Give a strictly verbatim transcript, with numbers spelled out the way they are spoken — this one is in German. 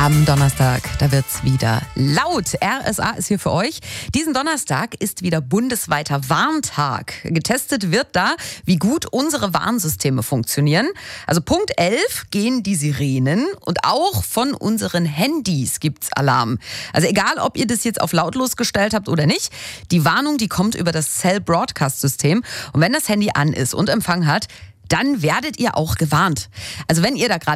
Am Donnerstag, da wird's wieder laut. R S A ist hier für euch. Diesen Donnerstag ist wieder bundesweiter Warntag. Getestet wird da, wie gut unsere Warnsysteme funktionieren. Also Punkt elf gehen die Sirenen und auch von unseren Handys gibt's Alarm. Also egal, ob ihr das jetzt auf lautlos gestellt habt oder nicht, die Warnung, die kommt über das Cell Broadcast System. Und wenn das Handy an ist und Empfang hat, dann werdet ihr auch gewarnt. Also wenn ihr da gerade